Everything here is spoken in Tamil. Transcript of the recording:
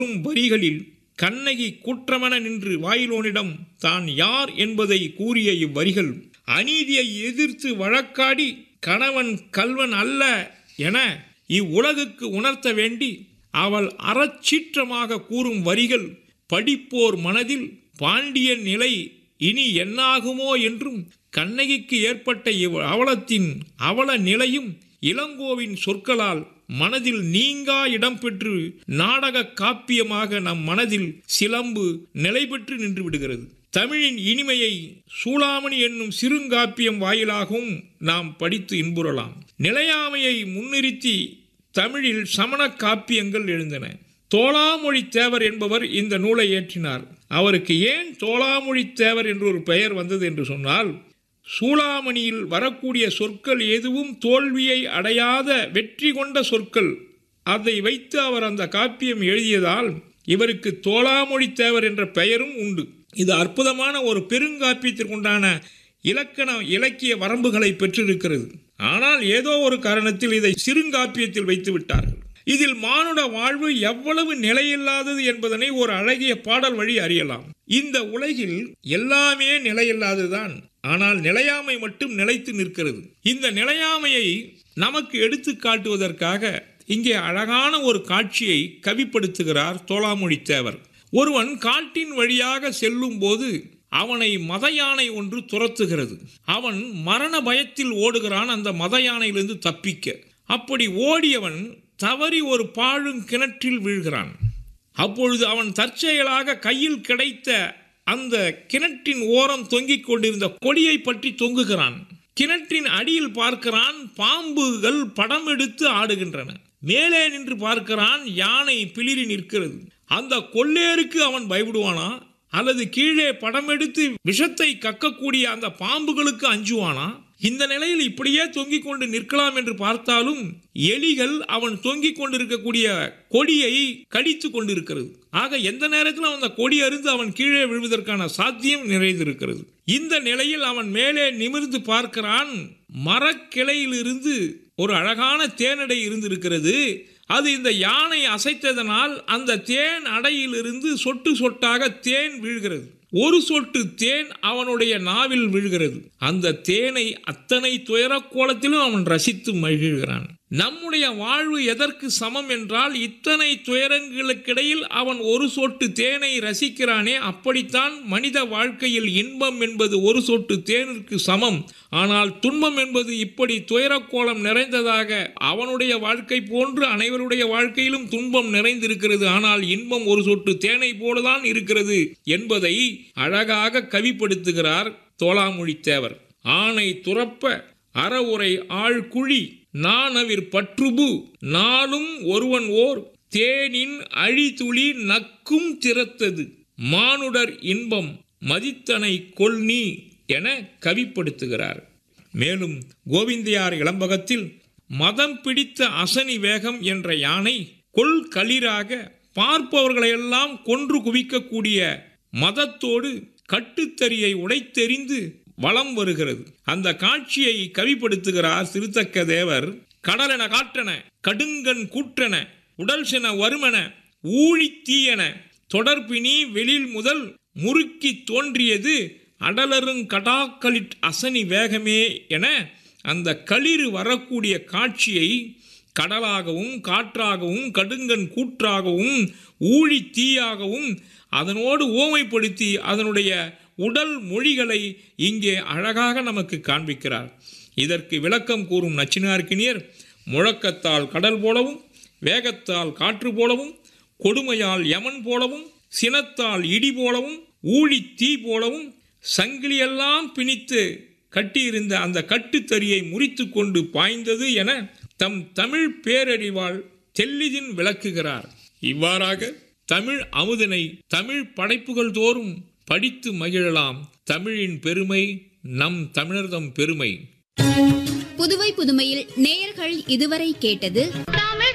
வரிகளில் கண்ணகி கூற்றமென நின்று வாயிலோனிடம் தான் யார் என்பதை கூறிய இவ்வரிகள் அநீதியை எதிர்த்து வழக்காடி கணவன் கல்வன் அல்ல என இவ்வுலகுக்கு உணர்த்த வேண்டி அவள் அறச்சீற்றமாக கூறும் வரிகள் படிப்போர் மனதில் பாண்டியன் நிலை இனி என்னாகுமோ என்றும் கண்ணகிக்கு ஏற்பட்ட அவலத்தின் அவல நிலையும் இளங்கோவின் சொற்களால் மனதில் நீங்கா இடம்பெற்று நாடக காப்பியமாக நம் மனதில் சிலம்பு நிலை பெற்று நின்று விடுகிறது. தமிழின் இனிமையை சூளாமணி என்னும் சிறுங்காப்பியம் வாயிலாகவும் நாம் படித்து இன்புறலாம். நிலையாமையை முன்னிறுத்தி தமிழில் சமண காப்பியங்கள் எழுந்தன. தோளாமொழி தேவர் என்பவர் இந்த நூலை இயற்றினார். அவருக்கு ஏன் தோளாமொழி தேவர் என்று ஒரு பெயர் வந்தது என்று சொன்னால், சூளாமணியில் வரக்கூடிய சொற்கள் எதுவும் தோல்வியை அடையாத வெற்றி கொண்ட சொற்கள். அதை வைத்து அவர் அந்த காப்பியம் எழுதியதால் இவருக்கு தோளாமொழி தேவர் என்ற பெயரும் உண்டு. இது அற்புதமான ஒரு பெருங்காப்பியத்திற்குண்டான இலக்கிய வரம்புகளை பெற்றிருக்கிறது. ஆனால் ஏதோ ஒரு காரணத்தில் இதை சிறுங்காப்பியத்தில் வைத்து விட்டார்கள். இதில் மானுட வாழ்வு எவ்வளவு நிலையில்லாதது என்பதனை ஒரு அழகிய பாடல் வழி அறியலாம். இந்த உலகில் எல்லாமே நிலையில்லாததுதான், ஆனால் நிலையாமை மட்டும் நிலைத்து நிற்கிறது. இந்த நிலையாமையை நமக்கு எடுத்து காட்டுவதற்காக இங்கே அழகான ஒரு காட்சியை கவிப்படுத்துகிறார் தோளாமொழி தேவர். ஒருவன் காட்டின் வழியாக செல்லும் போது அவனை மத யானை ஒன்று துரத்துகிறது. அவன் மரண பயத்தில் ஓடுகிறான் அந்த மத யானையிலிருந்து தப்பிக்க. அப்படி ஓடியவன் தவறி ஒரு பாழும் கிணற்றில் வீழ்கிறான். அப்பொழுது அவன் தற்செயலாக கையில் கிடைத்த அந்த கிணற்றின் ஓரம் தொங்கிக் கொண்டிருந்த கொடியை பற்றி தொங்குகிறான். கிணற்றின் அடியில் பார்க்கிறான், பாம்புகள் படம் எடுத்து ஆடுகின்றன. மேலே நின்று பார்க்கிறான், யானை பிளிரி நிற்கிறது. அந்த கொள்ளேருக்கு அவன் பயப்படுவானா, அல்லது கீழே படம் எடுத்து விஷத்தை கக்கக்கூடிய அந்த பாம்புகளுக்கு அஞ்சுவானா? இந்த நிலையில் இப்படியே தொங்கிக் கொண்டு நிற்கலாம் என்று பார்த்தாலும் எலிகள் அவன் தொங்கிக் கொண்டிருக்கக்கூடிய கொடியை கடித்து கொண்டிருக்கிறது. ஆக எந்த நேரத்தில் அந்த கொடி அருந்து அவன் கீழே விழுவதற்கான சாத்தியம் நிறைந்திருக்கிறது. இந்த நிலையில் அவன் மேலே நிமிர்ந்து பார்க்கிறான், மரக்கிளையிலிருந்து ஒரு அழகான தேனடை இருந்திருக்கிறது. அது இந்த யானை அசைத்ததனால் அந்த தேன் அடையிலிருந்து சொட்டு சொட்டாக தேன் வீழ்கிறது. ஒரு சொட்டு தேன் அவனுடைய நாவில் விழுகிறது. அந்த தேனை அத்தனை துயரக் கோலத்திலும் அவன் ரசித்து மகிழ்கிறான். நம்முடைய வாழ்வு எதற்கு சமம் என்றால், இத்தனை துயரங்களுக்கிடையில் அவன் ஒரு சொட்டு தேனை ரசிக்கிறானே, அப்படித்தான் மனித வாழ்க்கையில் இன்பம் என்பது ஒரு சொட்டு தேனிற்கு சமம். ஆனால் துன்பம் என்பது இப்படி துயரக்கோலம் நிறைந்ததாக அவனுடைய வாழ்க்கை போன்று அனைவருடைய வாழ்க்கையிலும் துன்பம் நிறைந்திருக்கிறது. ஆனால் இன்பம் ஒரு சொட்டு தேனை போலதான் இருக்கிறது என்பதை அழகாக கவிப்படுத்துகிறார் தோளாமொழி தேவர். ஆணை துறப்ப அறவுரை ஆழ்குழி நானவிர் பற்றுபு நாளும் ஒருவன் ஓர் தேனின் அழிதுளி நக்கும் திறத்தது மானுடர் இன்பம் மதித்தனை கொல்நீ என கவிப்படுத்துகிறார். மேலும் கோவிந்தையார் இளம்பகத்தில் மதம் பிடித்த அசனி வேகம் என்ற யானை கொள்களிராக பார்ப்பவர்களையெல்லாம் கொன்று குவிக்கக்கூடிய மதத்தோடு கட்டுத்தறியை உடைத்தெறிந்து வலம் வருகிறது. அந்த காட்சியை கவிப்படுத்துகிறார் சிறுத்தக்க தேவர். கடலென காற்றென கடுங்கண் கூற்றென உடல் சென வருமென ஊழி தீயென தொடர்பினி வெளில் முதல் முறுக்கி தோன்றியது அடலருங் கடாக்களிட் அசனி வேகமே என அந்த களிறு வரக்கூடிய காட்சியை கடலாகவும் காற்றாகவும் கடுங்கண் கூற்றாகவும் ஊழி தீயாகவும் அதனோடு ஓமைப்படுத்தி அதனுடைய உடல் மொழிகளை இங்கே அழகாக நமக்கு காண்பிக்கிறார். இதற்கு விளக்கம் கூறும் நச்சினார்க்கினியர், முழக்கத்தால் கடல் போலவும், வேகத்தால் காற்று போலவும், கொடுமையால் யமன் போலவும், சினத்தால் இடி போலவும், ஊழி தீ போலவும், சங்கிலியெல்லாம் பிணித்து கட்டியிருந்த அந்த கட்டுத்தறியை முறித்து கொண்டு பாய்ந்தது என தம் தமிழ் பேரறிவால் தெல்லிதின் விளக்குகிறார். இவ்வாறாக தமிழ் அமுதனை தமிழ் படைப்புகள் தோறும் படித்து மகிழலாம். தமிழின் பெருமை நம் தமிழர்தம் பெருமை. புதுவை புதுமையில் நேயர்கள் இதுவரை கேட்டது